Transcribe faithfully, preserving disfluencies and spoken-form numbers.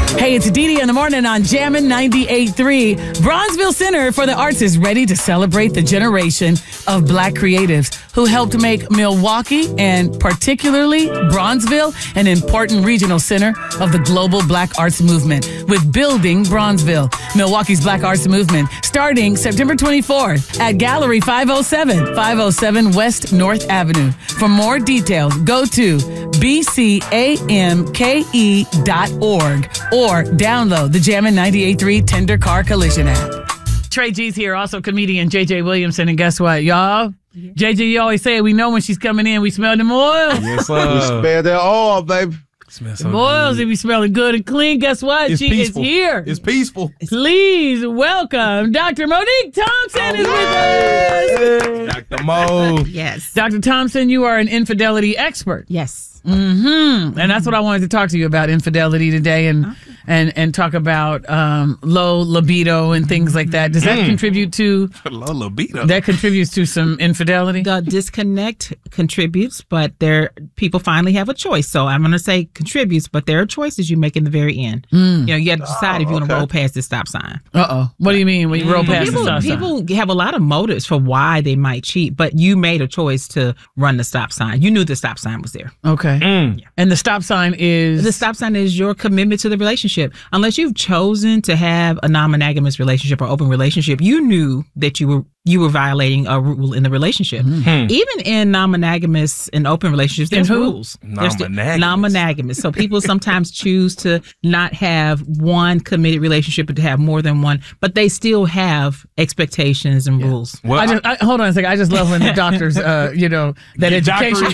Hey, it's Dee Dee in the morning on Jammin' ninety-eight point three. Bronzeville Center for the Arts is ready to celebrate the generation of Black creatives who helped make Milwaukee and particularly Bronzeville an important regional center of the global Black arts movement with Building Bronzeville, Milwaukee's Black arts movement, starting September twenty-fourth at Gallery five oh seven, five oh seven West North Avenue. For more details, go to b c a m k e dot org or download the Jammin' ninety-eight point three Tender Car Collision app. Trey G's here, also comedian J J Williamson, and guess what, y'all? Yeah. J J, you always say we know when she's coming in, we smell them oils. Yes, sir. We smell that oil, baby. Smells so oils, if you smelling good and clean, guess what? It's she peaceful. is here. It's peaceful. Please welcome Doctor Monique Thompson oh, is with us. Doctor Mo. Yes. Doctor Thompson, you are an infidelity expert. Yes. Mm-hmm. And that's what I wanted to talk to you about, infidelity today, and okay. and and talk about um, low libido and things like that. Does that mm. contribute to low libido? That contributes to some infidelity. The disconnect contributes, but there people finally have a choice. So I'm going to say contributes, but there are choices you make in the very end. Mm. You know, you have to decide oh, if you want to okay. roll past the stop sign. Uh oh. What do you mean when you roll past people, the stop people sign? People have a lot of motives for why they might cheat, but you made a choice to run the stop sign. You knew the stop sign was there. Okay. Mm. Yeah. And the stop sign is? The stop sign is your commitment to the relationship. Unless you've chosen to have a non-monogamous relationship or open relationship, you knew that you were you were violating a rule in the relationship. Mm-hmm. Even in non-monogamous and open relationships, there's rules. Non-monogamous. Non-monogamous. So people sometimes choose to not have one committed relationship, but to have more than one. But they still have expectations and yeah. rules. Well, I just, I, hold on a second. I just love when the doctors, uh, you know, that education.